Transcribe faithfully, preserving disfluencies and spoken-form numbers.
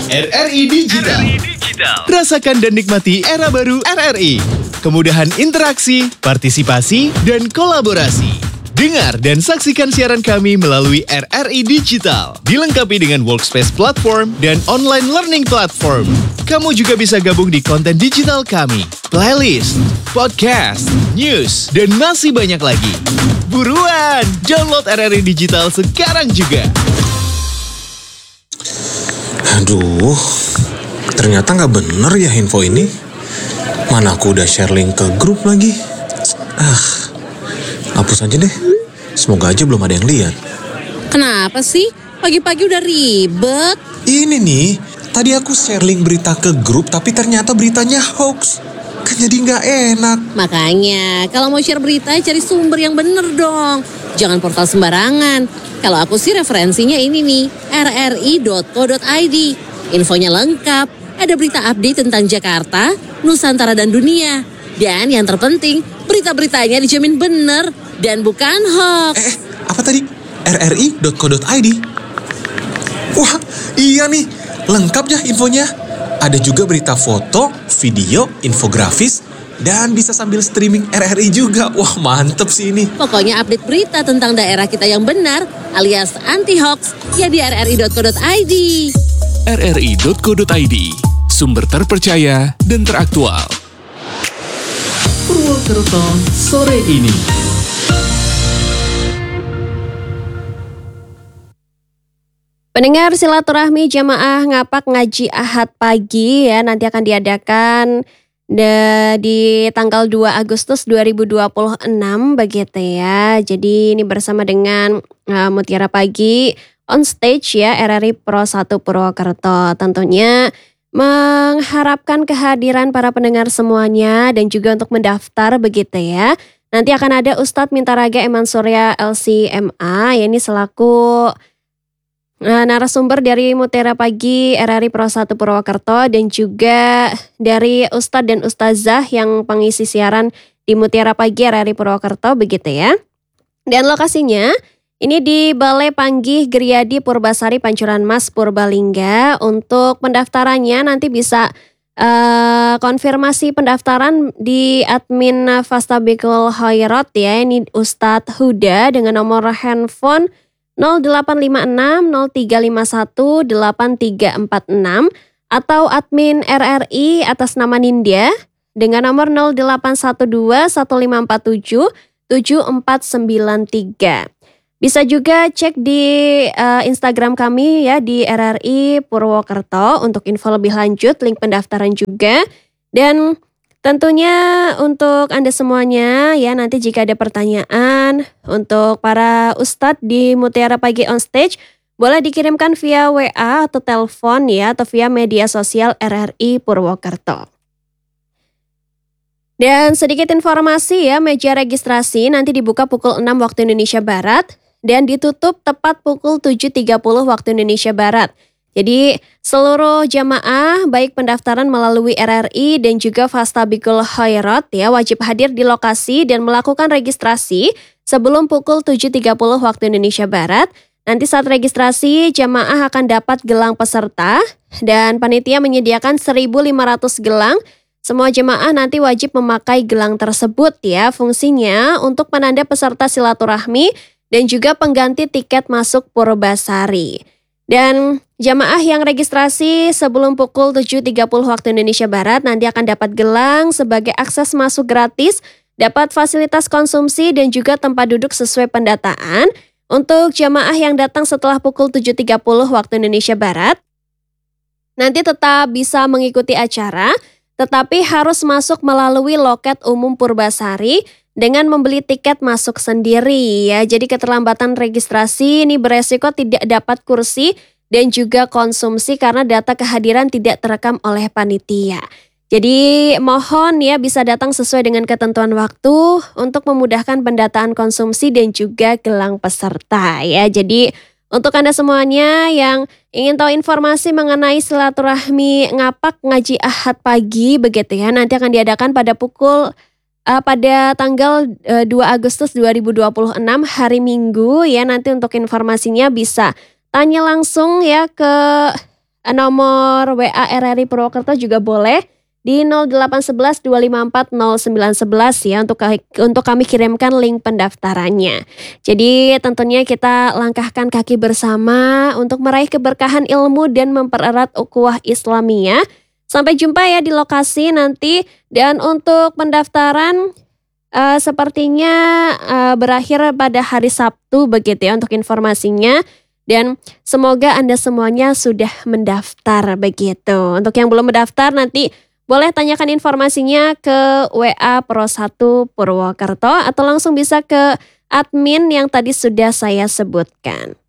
R R I Digital. Rasakan dan nikmati era baru R R I. Kemudahan interaksi, partisipasi, dan kolaborasi. Dengar dan saksikan siaran kami melalui R R I Digital. Dilengkapi dengan workspace platform dan online learning platform. Kamu juga bisa gabung di konten digital kami, playlist, podcast, news, dan masih banyak lagi. Buruan, download R R I Digital sekarang juga. Aduh, ternyata nggak bener ya info ini. Mana aku udah share link ke grup lagi. Ah, hapus aja deh. Semoga aja belum ada yang lihat. Kenapa sih? Pagi-pagi udah ribet. Ini nih, tadi aku share link berita ke grup tapi ternyata beritanya hoax. Kan jadi nggak enak. Makanya, kalau mau share berita cari sumber yang bener dong. Jangan portal sembarangan. Kalau aku sih referensinya ini nih, r r i dot co dot i d. Infonya lengkap. Ada berita update tentang Jakarta, Nusantara dan dunia. Dan yang terpenting, berita-beritanya dijamin bener dan bukan hoax. Eh, apa tadi? r r i dot co dot i d. Wah, iya nih. Lengkap ya infonya. Ada juga berita foto, video, infografis, dan bisa sambil streaming R R I juga. Wah, mantep sih ini. Pokoknya update berita tentang daerah kita yang benar alias anti-hoax ya di r r i dot co dot i d. r r i dot co dot i d, sumber terpercaya dan teraktual. Purwokerto sore ini. Pendengar silaturahmi jamaah ngapak ngaji Ahad pagi ya nanti akan diadakan de, di tanggal dua Agustus dua ribu dua puluh enam begitu ya. Jadi ini bersama dengan uh, Mutiara Pagi on stage ya R R I Pro satu Purwokerto. Tentunya mengharapkan kehadiran para pendengar semuanya dan juga untuk mendaftar begitu ya. Nanti akan ada Ustadz Mintaraga Eman Surya L C M A ya ini selaku Nah, narasumber dari Mutiara Pagi R R I Pro satu Purwokerto dan juga dari Ustadz dan Ustazah yang pengisi siaran di Mutiara Pagi R R I Purwokerto begitu ya. Dan lokasinya ini di Balai Panggih Griadi Purbasari Pancuran Mas Purbalingga. Untuk pendaftarannya nanti bisa uh, konfirmasi pendaftaran di admin Fastabikul Khairat ya. Ini Ustadz Huda dengan nomor handphone nol delapan lima enam nol tiga lima satu delapan tiga empat enam atau admin R R I atas nama Nindya dengan nomor nol delapan satu dua satu lima empat tujuh tujuh empat sembilan tiga. Bisa juga cek di uh, Instagram kami ya di R R I Purwokerto untuk info lebih lanjut, link pendaftaran juga. Dan tentunya untuk Anda semuanya ya nanti jika ada pertanyaan untuk para ustadz di Mutiara Pagi on stage boleh dikirimkan via W A atau telepon ya atau via media sosial R R I Purwokerto. Dan sedikit informasi ya, meja registrasi nanti dibuka pukul enam waktu Indonesia Barat dan ditutup tepat pukul tujuh tiga puluh waktu Indonesia Barat. Jadi seluruh jamaah baik pendaftaran melalui R R I dan juga Fastabikul Khairat ya wajib hadir di lokasi dan melakukan registrasi sebelum pukul tujuh tiga puluh waktu Indonesia Barat. Nanti saat registrasi jamaah akan dapat gelang peserta dan panitia menyediakan seribu lima ratus gelang. Semua jemaah nanti wajib memakai gelang tersebut ya. Fungsinya untuk penanda peserta silaturahmi dan juga pengganti tiket masuk Purbasari. Dan jamaah yang registrasi sebelum pukul tujuh tiga puluh waktu Indonesia Barat nanti akan dapat gelang sebagai akses masuk gratis, dapat fasilitas konsumsi dan juga tempat duduk sesuai pendataan. Untuk jamaah yang datang setelah pukul tujuh tiga puluh waktu Indonesia Barat, nanti tetap bisa mengikuti acara, tetapi harus masuk melalui loket umum Purbasari dengan membeli tiket masuk sendiri ya. Jadi keterlambatan registrasi ini beresiko tidak dapat kursi dan juga konsumsi karena data kehadiran tidak terekam oleh panitia. Jadi mohon ya bisa datang sesuai dengan ketentuan waktu untuk memudahkan pendataan konsumsi dan juga gelang peserta ya. Jadi untuk Anda semuanya yang ingin tahu informasi mengenai silaturahmi ngapak ngaji Ahad pagi begitu ya, nanti akan diadakan pada pukul uh, pada tanggal uh, dua Agustus dua ribu dua puluh enam hari Minggu ya. Nanti untuk informasinya bisa tanya langsung ya ke nomor W A R R I Purwokerto juga boleh di nol delapan satu satu dua lima empat nol sembilan satu satu ya untuk untuk kami kirimkan link pendaftarannya. Jadi tentunya kita langkahkan kaki bersama untuk meraih keberkahan ilmu dan mempererat ukhuwah Islamiyah. Sampai jumpa ya di lokasi nanti, dan untuk pendaftaran uh, sepertinya uh, berakhir pada hari Sabtu begitu ya untuk informasinya. Dan semoga Anda semuanya sudah mendaftar begitu. Untuk yang belum mendaftar nanti boleh tanyakan informasinya ke W A Pro satu Purwokerto atau langsung bisa ke admin yang tadi sudah saya sebutkan.